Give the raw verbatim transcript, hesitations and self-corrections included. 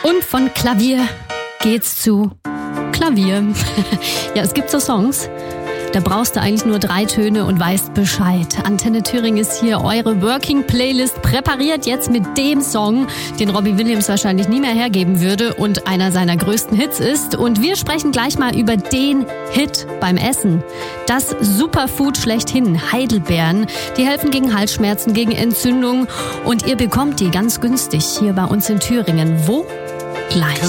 Und von Klavier geht's zu Klavier. Ja, es gibt so Songs, da brauchst du eigentlich nur drei Töne und weißt Bescheid. Antenne Thüringen ist hier eure Working-Playlist präpariert jetzt mit dem Song, den Robbie Williams wahrscheinlich nie mehr hergeben würde und einer seiner größten Hits ist. Und wir sprechen gleich mal über den Hit beim Essen. Das Superfood schlechthin, Heidelbeeren. Die helfen gegen Halsschmerzen, gegen Entzündung und ihr bekommt die ganz günstig hier bei uns in Thüringen. Wo? Gleich.